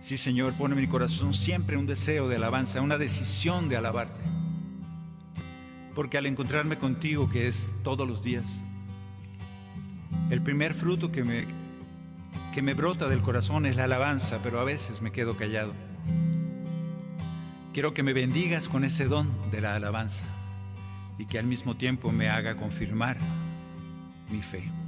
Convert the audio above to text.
Sí, Señor, pone en mi corazón siempre un deseo de alabanza, una decisión de alabarte. Porque al encontrarme contigo, que es todos los días, el primer fruto que me brota del corazón es la alabanza, pero a veces me quedo callado. Quiero que me bendigas con ese don de la alabanza y que al mismo tiempo me haga confirmar mi fe.